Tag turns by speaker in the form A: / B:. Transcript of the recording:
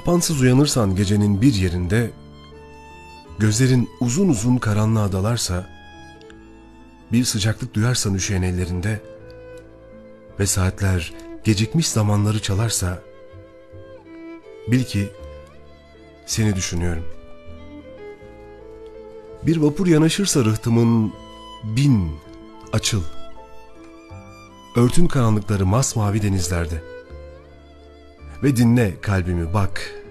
A: Apansız uyanırsan gecenin bir yerinde, gözlerin uzun uzun karanlığa dalarsa, bir sıcaklık duyarsan üşüyen ellerinde ve saatler gecikmiş zamanları çalarsa, bil ki seni düşünüyorum. Bir vapur yanaşırsa rıhtımın, bin açıl. Örtün karanlıkları masmavi denizlerde ve dinle kalbimi, bak.